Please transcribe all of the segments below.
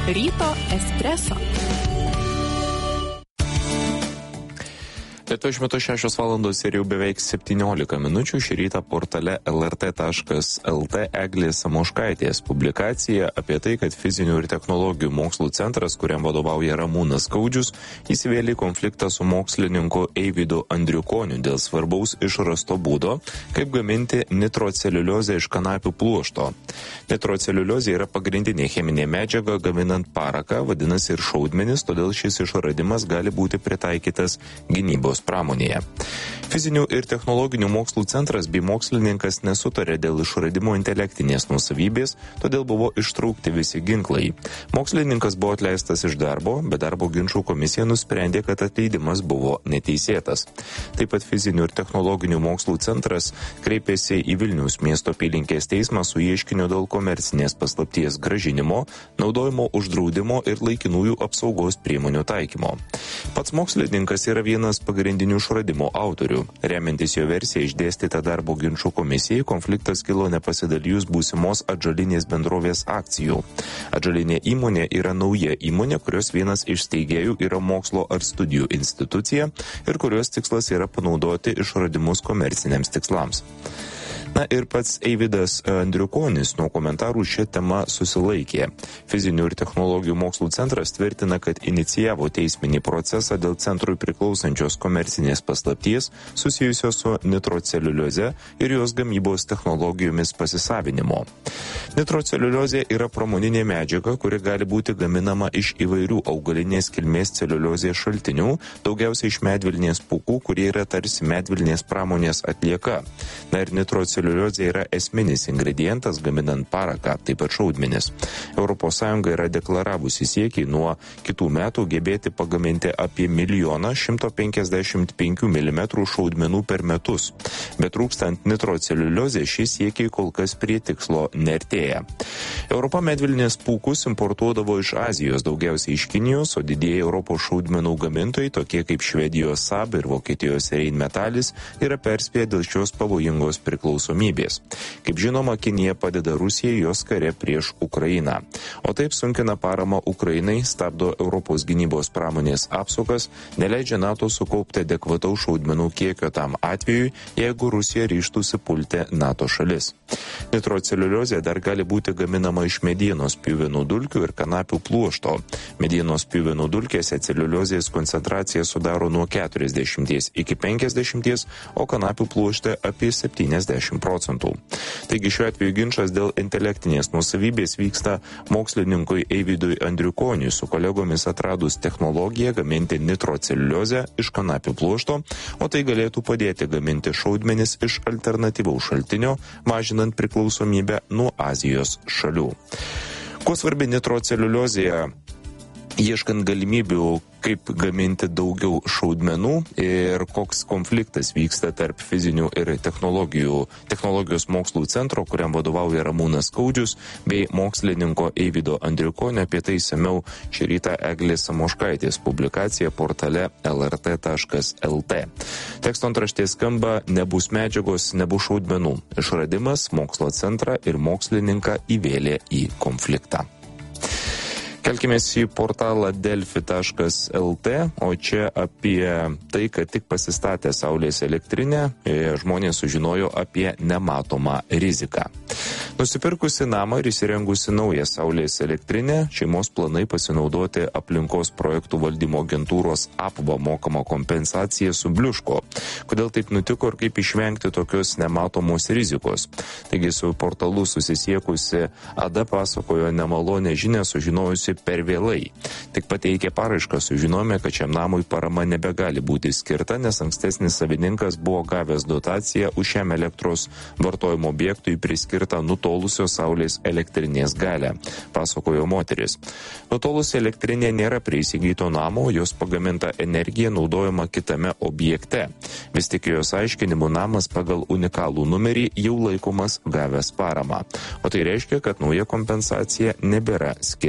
Ryto espreso. Lietuvoje šiuo metu 6 valandos ir jau beveik 17 minučių. Šį rytą portale lrt.lt Eglės Samoškaitės publikacija apie tai, kad Fizinių ir technologijų mokslų centras, kuriam vadovauja Ramūnas Skaudžius, įsivėlė į konfliktą su mokslininku Eivydu Andriukoniu dėl svarbaus išrasto būdo, kaip gaminti nitroceliuliozę iš kanapių pluošto. Nitroceliuliozė yra pagrindinė cheminė medžiaga gaminant paraką, vadinasi ir šaudmenis, todėl šis išradimas gali būti pritaikytas gynybos pramonėje. Fizinių ir technologinių mokslų centras bei mokslininkas nesutarė dėl išradimo intelektinės nuosavybės, todėl buvo ištraukti visi ginklai. Mokslininkas buvo atleistas iš darbo, bet darbo ginčų komisija nusprendė, kad atleidimas buvo neteisėtas. Taip pat Fizinių ir technologinių mokslų centras kreipėsi į Vilniaus miesto apylinkės teismą su ieškiniu dėl komercinės paslapties grąžinimo, naudojimo uždraudimo ir laikinųjų apsaugos priemonių taikymo. Pats mokslininkas yra vienas pagrindinių išradimo autorių. Remiantis jo versija išdėstyta darbo ginčų komisijai, konfliktas kilo nepasidalijus būsimos Atžalinės bendrovės akcijų. Atžalinė įmonė yra nauja įmonė, kurios vienas iš steigėjų yra mokslo ar studijų institucija ir kurios tikslas yra panaudoti išradimus komerciniams tikslams. Na ir pats Eivydas Andriukonis nuo komentarų šią temą susilaikė. Fizinių ir technologijų mokslų centras tvirtina, kad inicijavo teisminį procesą dėl centrui priklausančios komercinės paslapties susijusios su nitroceliulioze ir jos gamybos technologijomis pasisavinimo. Nitroceliuliozė yra pramoninė medžiaga, kuri gali būti gaminama iš įvairių augalinės kilmės celiuliozės šaltinių, daugiausiai iš medvilnės pūkų, kurie yra tarsi medvilnės pramonės atlieka. Na ir nitroceliuliozė yra esminis ingredientas gaminant paraką, taip pat šaudmenis. ES yra deklaravusi siekį nuo kitų metų gebėti pagaminti apie 1 155 mm šaudmenų per metus. Bet trūkstant nitroceliuliozė, šis siekiai kol kas prie tikslo neartėja. Europa medvilnės pūkus importuodavo iš Azijos, daugiausiai iš Kinijos, o didieji Europos šaudmenų gamintojai, tokie kaip Švedijos Saab ir Vokietijos Rheinmetallis, yra perspėję dėl šios pavojingos priklausomybės. Kaip žinoma, Kinija padeda Rusijai jos kare prieš Ukrainą. O taip sunkina paramą Ukrainai, stabdo Europos gynybos pramonės apsukas, neleidžia NATO sukaupti adekvataus šaudmenų kiekio tam atvejui, jeigu Rusija ryžtųsi pulti NATO šalis. Nitroceliuliozė dar gali būti gaminama iš medienos pjuvenų dulkių ir kanapių pluošto. Medienos pjuvenų dulkėse celiuliozės koncentracija sudaro nuo 40 iki 50, o kanapių pluošte apie 70%. Taigi šiuo atveju ginčas dėl intelektinės nuosavybės vyksta mokslininkui Eivydui Andriukoniui su kolegomis atradus technologiją gaminti nitroceliuliozę iš kanapių pluošto, o tai galėtų padėti gaminti šaudmenis iš alternatyvaus šaltinio, mažinant priklausomybę nuo Azijos šalių. Kuo svarbi nitroceliuliozė? Ieškant galimybių, kaip gaminti daugiau šaudmenų ir koks konfliktas vyksta tarp Fizinių ir technologijos mokslų centro, kuriam vadovauja Ramūnas Skaudžius, bei mokslininko Eivydo Andriukonio, apie tai išsamiau šį rytą Eglės Samoškaitės publikacija portale lrt.lt. Teksto antraštė skamba: nebus medžiagos, nebus šaudmenų. Išradimas mokslo centrą ir mokslininką įvėlė į konfliktą. Kelkimės į portalą delfi.lt, o čia apie tai, kad tik pasistatę saulės elektrinę, žmonės sužinojo apie nematomą riziką. Nusipirkusi namą ir įsirengusi naują saulės elektrinę, šeimos planai pasinaudoti aplinkos projektų valdymo agentūros APVA mokamą kompensaciją subliuško. Kodėl taip nutiko ir kaip išvengti tokios nematomos rizikos? Taigi su portalu susisiekusi Ada pasakojo nemalonę žinią sužinojusi per vėlai. Tik pateikę paraišką sužinome, kad šiam namui parama nebegali būti skirta, nes ankstesnis savininkas buvo gavęs dotaciją už šiam elektros vartojimo objektui priskirtą nutolusios saulės elektrinės galią, pasakojo moteris. Nutolusi elektrinė nėra prie įsigyto namo, jos pagaminta energija naudojama kitame objekte. Vis tik jos aiškinimu namas pagal unikalų numerį jau laikomas gavęs paramą. O tai reiškia, kad nauja kompensacija nebėra skiriama.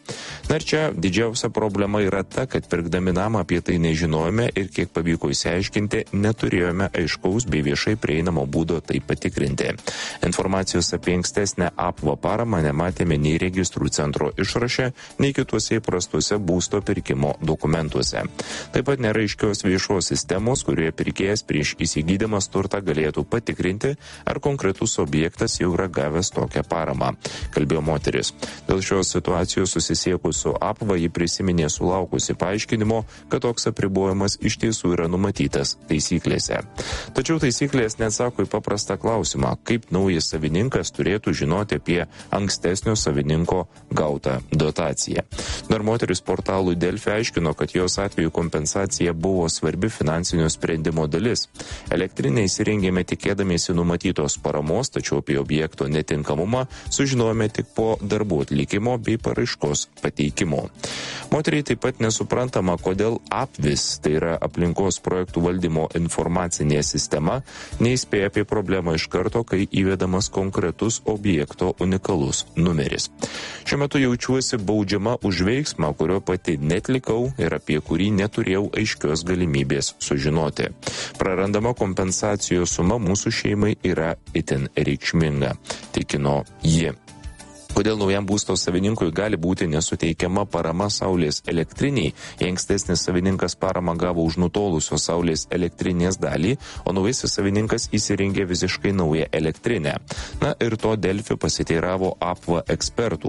Na ir čia didžiausia problema yra ta, kad pirkdami namą apie tai nežinojome ir kiek pavyko išsiaiškinti, neturėjome aiškaus bei viešai prieinamo būdo tai patikrinti. Informacijos apie ankstesnę apva paramą nematėme nei registrų centro išraše, nei kituose įprastuose būsto pirkimo dokumentuose. Taip pat nėra aiškios viešos sistemos, kurioje pirkėjas prieš įsigydamas turtą galėtų patikrinti, ar konkretus objektas jau yra gavęs tokią paramą, kalbėjo moteris. Dėl šios situacijos susisiekus su apva ji prisiminė sulaukusi paaiškinimo, kad toks apribojimas iš tiesų yra numatytas taisyklėse. Tačiau taisyklės neatsako į paprastą klausimą, kaip naujas savininkas turėtų žinoti apie ankstesnio savininko gautą dotaciją. Dar moteris portalui Delfi aiškino, kad jos atveju kompensacija buvo svarbi finansinio sprendimo dalis. Elektrinę įsirengėme tikėdamiesi numatytos paramos, tačiau apie objekto netinkamumą sužinojome tik po darbų atlikimo bei paraiškos pateikimo. Moteriai taip pat nesuprantama, kodėl apvis, tai yra aplinkos projektų valdymo informacinė sistema, neįspėja apie problemą iš karto, kai įvedamas konkretus objekto unikalus numeris. Šiuo metu jaučiuosi baudžiama už veiksmą, kurio pati netlikau ir apie kurį neturėjau aiškios galimybės sužinoti. Prarandama kompensacijos suma mūsų šeimai yra itin reikšminga, tikino ji. Kodėl naujam būsto savininkui gali būti nesuteikiama parama saulės elektriniai, jei ankstesnis savininkas paramą gavo už nutolusios saulės elektrinės dalį, o naujasis savininkas įsirengė visiškai naują elektrinę. Na ir to Delfi pasiteiravo apva ekspertų.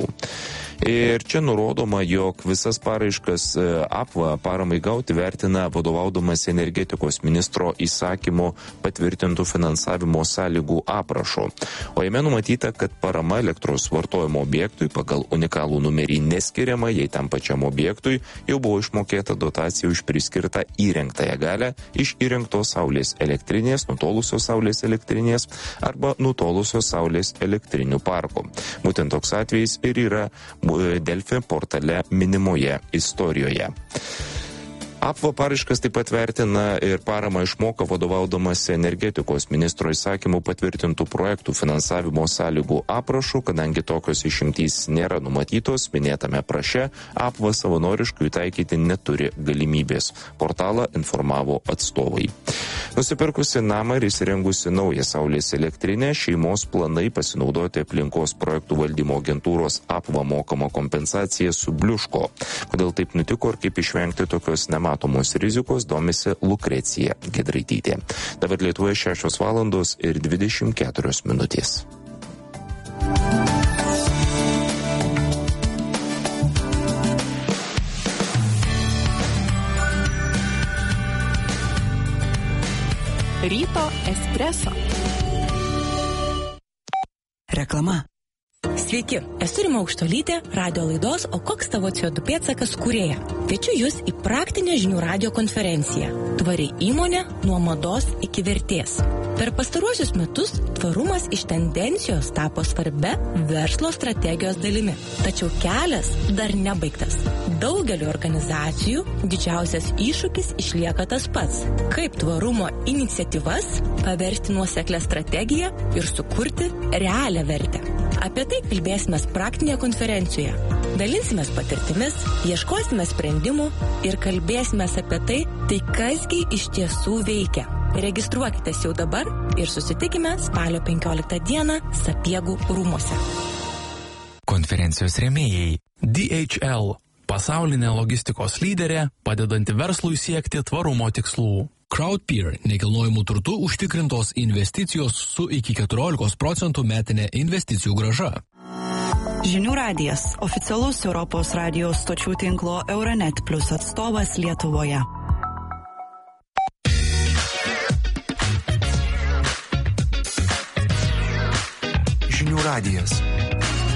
Ir čia nurodoma, jog visas paraiškas apva paramai gauti vertina vadovaudamas energetikos ministro įsakymo patvirtintų finansavimo sąlygų aprašo. O jame numatyta, kad parama elektros vartojimo objektui pagal unikalų numerį neskiriama, jei tam pačiam objektui jau buvo išmokėta dotacija už priskirtą įrengtąją galią iš įrengtos saulės elektrinės, nutolusios saulės elektrinės arba nutolusios saulės elektrinių parko. Būtent toks atvejis ir yra Delfi portale minimoje istorijoje. Apva paraiškas taip pat vertina ir paramą išmoka vadovaudamas energetikos ministro įsakymų patvirtintų projektų finansavimo sąlygų aprašų, kadangi tokios išimtys nėra numatytos, minėtame praše, apva savanoriškai taikyti neturi galimybės. Portalą informavo atstovai. Nusipirkusi namą ir įsirengusi naują saulės elektrinę, šeimos planai pasinaudoti aplinkos projektų valdymo agentūros apva mokamą kompensaciją subliuško. Kodėl taip nutiko ir kaip išvengti tokios nematomos rizikos, domisi Lukrecija Giedraitytė. Dabar Lietuvoje 6:24. Ryto espreso. Reklama. Sveiki, esu Rima Aukštuolytė, radio laidos O koks tavo CO2 pėdsakas kūrėja. Kviečiu jūs į praktinę žinių radio konferenciją Tvari įmonė nuo mados iki vertės. Per pastaruosius metus tvarumas iš tendencijos tapo svarbia verslo strategijos dalimi. Tačiau kelias dar nebaigtas. Daugeliu organizacijų didžiausias iššūkis išlieka tas pats. Kaip tvarumo iniciatyvas paversti nuoseklę strategiją ir sukurti realią vertę. Apie tai kalbėsime praktinėje konferencijoje. Dalinsimės patirtimis, ieškosime sprendimų ir kalbėsime apie tai kasgi iš tiesų veikia. Registruokitės jau dabar ir susitikime spalio 15 dieną Sapiegų rūmuose. Konferencijos rėmėjai DHL – pasaulinė logistikos lyderė, padedanti verslui siekti tvarumo tikslų. Crowdpeer – nekilnojamų turtų užtikrintos investicijos su iki 14% metinė investicijų grąža. Žinių radijas – oficialus Europos radijos stočių tinklo Euronet Plus atstovas Lietuvoje. Žinių radijas.